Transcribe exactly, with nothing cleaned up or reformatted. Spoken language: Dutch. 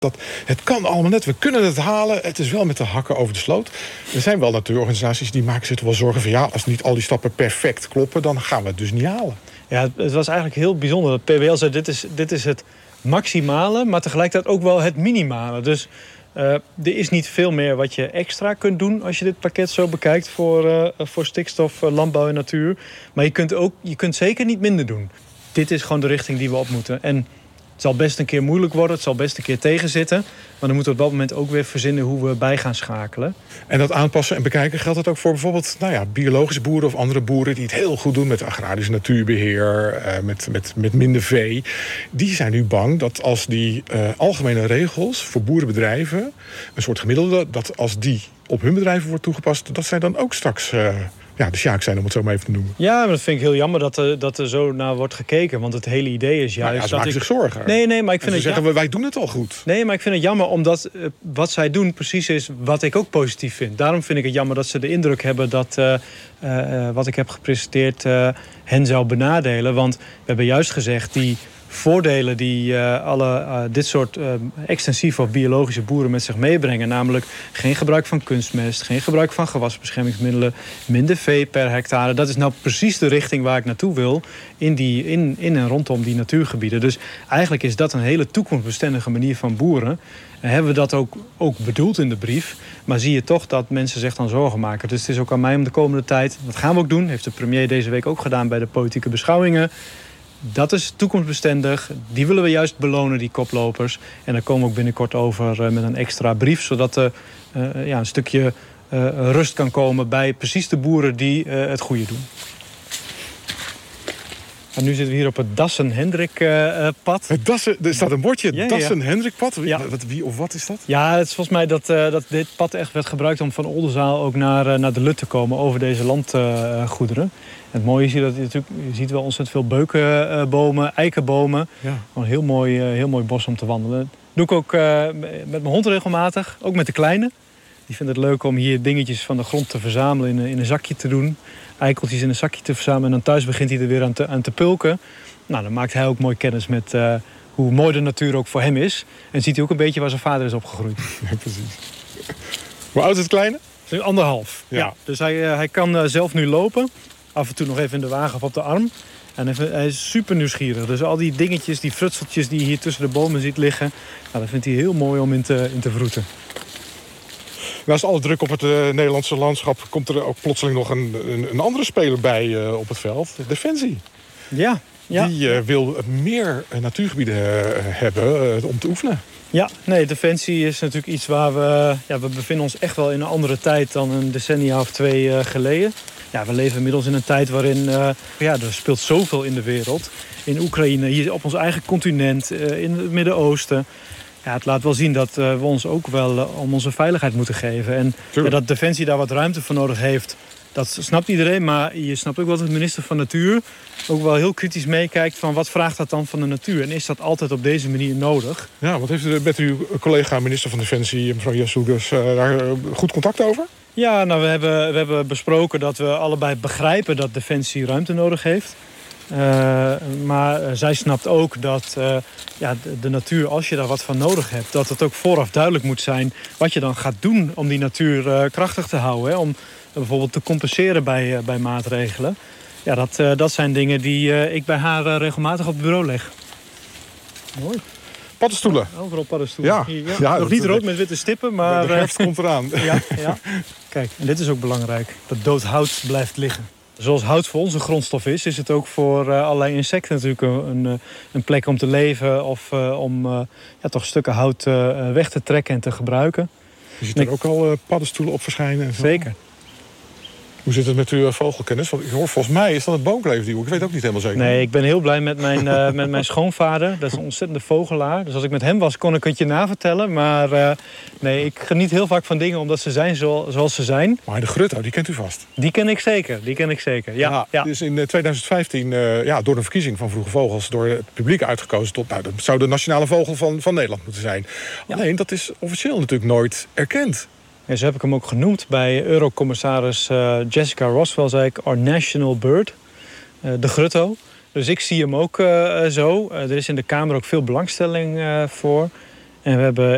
Dat het kan allemaal net, we kunnen het halen. Het is wel met de hakken over de sloot. Er zijn wel natuurorganisaties die maken zich er wel zorgen van... ja, als niet al die stappen perfect kloppen, dan gaan we het dus niet halen. Ja, het was eigenlijk heel bijzonder. Het P B L zei, dit is, dit is het maximale, maar tegelijkertijd ook wel het minimale. Dus uh, er is niet veel meer wat je extra kunt doen... als je dit pakket zo bekijkt voor, uh, voor stikstof, uh, landbouw en natuur. Maar je kunt, ook, je kunt zeker niet minder doen. Dit is gewoon de richting die we op moeten. En het zal best een keer moeilijk worden, het zal best een keer tegenzitten. Maar dan moeten we op dat moment ook weer verzinnen hoe we bij gaan schakelen. En dat aanpassen en bekijken, geldt dat ook voor bijvoorbeeld nou ja, biologische boeren of andere boeren die het heel goed doen met agrarisch natuurbeheer, uh, met, met, met minder vee. Die zijn nu bang dat als die uh, algemene regels voor boerenbedrijven, een soort gemiddelde, dat als die op hun bedrijven wordt toegepast, dat zij dan ook straks Uh, ja, de sjaak zijn, om het zo maar even te noemen. Ja, maar dat vind ik heel jammer dat er, dat er zo naar wordt gekeken. Want het hele idee is juist... Nou ja, ze dat maken ik... zich zorgen. Nee, nee, maar ik vind en ze het zeggen, ja... wij doen het al goed. Nee, maar ik vind het jammer omdat uh, wat zij doen precies is wat ik ook positief vind. Daarom vind ik het jammer dat ze de indruk hebben dat uh, uh, wat ik heb gepresenteerd uh, hen zou benadelen. Want we hebben juist gezegd, die voordelen die uh, alle uh, dit soort uh, extensieve of biologische boeren met zich meebrengen, namelijk geen gebruik van kunstmest, geen gebruik van gewasbeschermingsmiddelen, minder vee per hectare. Dat is nou precies de richting waar ik naartoe wil in, die, in, in en rondom die natuurgebieden. Dus eigenlijk is dat een hele toekomstbestendige manier van boeren. En hebben we dat ook, ook bedoeld in de brief. Maar zie je toch dat mensen zich dan zorgen maken. Dus het is ook aan mij om de komende tijd, dat gaan we ook doen, heeft de premier deze week ook gedaan bij de politieke beschouwingen. Dat is toekomstbestendig. Die willen we juist belonen, die koplopers. En daar komen we ook binnenkort over uh, met een extra brief. Zodat er uh, ja, een stukje uh, rust kan komen bij precies de boeren die uh, het goede doen. En nu zitten we hier op het Dassen-Hendrik-pad. Het Dassen, er staat een bordje, ja, ja, Dassen-Hendrik-pad. Wie, ja. wie of wat is dat? Ja, het is volgens mij dat, uh, dat dit pad echt werd gebruikt om van Oldenzaal ook naar, uh, naar de Lut te komen over deze landgoederen. Uh, het mooie is hier dat je natuurlijk, je ziet wel ontzettend veel beukenbomen, eikenbomen. Ja. Een heel mooi, uh, heel mooi bos om te wandelen. Dat doe ik ook uh, met mijn hond regelmatig, ook met de kleine. Die vindt het leuk om hier dingetjes van de grond te verzamelen, in een, in een zakje te doen. Eikeltjes in een zakje te verzamelen en dan thuis begint hij er weer aan te, aan te pulken. Nou, dan maakt hij ook mooi kennis met uh, hoe mooi de natuur ook voor hem is. En ziet hij ook een beetje waar zijn vader is opgegroeid. Ja, precies. Hoe oud is het kleine? Het is anderhalf. Ja. Ja. Dus hij, uh, hij kan uh, zelf nu lopen. Af en toe nog even in de wagen of op de arm. En even, hij is super nieuwsgierig. Dus al die dingetjes, die frutseltjes die je hier tussen de bomen ziet liggen, nou, dat vindt hij heel mooi om in te, in te vroeten. Naast alle druk op het uh, Nederlandse landschap komt er ook plotseling nog een, een, een andere speler bij uh, op het veld. Defensie. Ja. ja. Die uh, wil meer uh, natuurgebieden uh, hebben uh, om te oefenen. Ja, nee, Defensie is natuurlijk iets waar we... Ja, we bevinden ons echt wel in een andere tijd dan een decennia of twee uh, geleden. Ja, we leven inmiddels in een tijd waarin... Uh, ja, er speelt zoveel in de wereld. In Oekraïne, hier op ons eigen continent, uh, in het Midden-Oosten. Ja, het laat wel zien dat uh, we ons ook wel uh, om onze veiligheid moeten geven. En ja, dat Defensie daar wat ruimte voor nodig heeft, dat snapt iedereen. Maar je snapt ook wel dat de minister van Natuur ook wel heel kritisch meekijkt van wat vraagt dat dan van de natuur? En is dat altijd op deze manier nodig? Ja, wat heeft u met uw collega minister van Defensie, mevrouw Jessouders, uh, daar uh, goed contact over? Ja, nou, we hebben, we hebben besproken dat we allebei begrijpen dat Defensie ruimte nodig heeft. Uh, maar uh, zij snapt ook dat uh, ja, de, de natuur, als je daar wat van nodig hebt, dat het ook vooraf duidelijk moet zijn wat je dan gaat doen om die natuur uh, krachtig te houden. Hè? Om uh, bijvoorbeeld te compenseren bij, uh, bij maatregelen. Ja, dat, uh, dat zijn dingen die uh, ik bij haar uh, regelmatig op het bureau leg. Mooi. Paddenstoelen. Ja, overal paddenstoelen. Ja. Hier, ja. Ja, nog niet rood met witte stippen, maar... De herfst uh, komt eraan. Ja, ja. Kijk, en dit is ook belangrijk. Dat dood hout blijft liggen. Zoals hout voor ons een grondstof is, is het ook voor uh, allerlei insecten natuurlijk een, een, een plek om te leven of uh, om uh, ja, toch stukken hout uh, weg te trekken en te gebruiken. Je ziet er ook al uh, paddenstoelen op verschijnen. En zo. Zeker. Hoe zit het met uw vogelkennis? Want ik hoor, volgens mij is dat het boomkleefdier. Ik weet ook niet helemaal zeker. Nee, ik ben heel blij met mijn, uh, met mijn schoonvader. Dat is een ontzettende vogelaar. Dus als ik met hem was, kon ik het je navertellen. Maar uh, nee, ik geniet heel vaak van dingen omdat ze zijn zoals ze zijn. Maar de grutto, die kent u vast? Die ken ik zeker. Die ken ik zeker. Ja, ja, ja. Dus in twintig vijftien, uh, ja, door een verkiezing van Vroege Vogels, door het publiek uitgekozen tot, nou, dat zou de nationale vogel van, van Nederland moeten zijn. Ja. Alleen, dat is officieel natuurlijk nooit erkend. Ja, zo heb ik hem ook genoemd bij Eurocommissaris uh, Jessica Roswell, zei ik, our national bird, uh, de grutto. Dus ik zie hem ook uh, zo. Uh, er is in de Kamer ook veel belangstelling uh, voor. En we hebben